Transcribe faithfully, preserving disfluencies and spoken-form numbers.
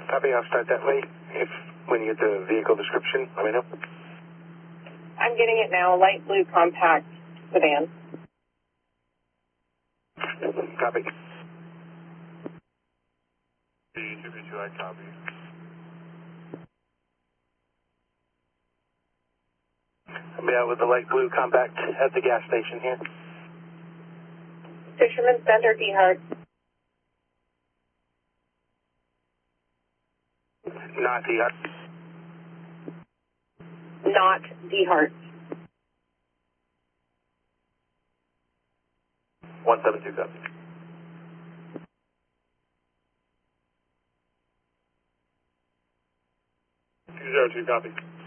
Copy, I'll start that way. If when you get the vehicle description, let me know. I'm getting it now, light blue compact sedan. Copy. two B two, I copy. I'll be out with the light blue compact at the gas station here. Fisherman's Bend or D-Hart? Not the Not D-Hart. one seven two copy. two zero two, copy.